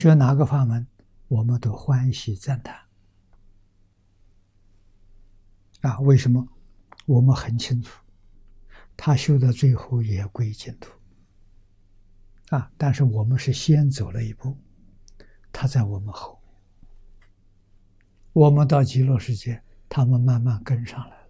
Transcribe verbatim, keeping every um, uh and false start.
学哪个法门，我们都欢喜赞叹啊！为什么？我们很清楚，他修到最后也归净土啊！但是我们是先走了一步，他在我们后面，我们到极乐世界，他们慢慢跟上来。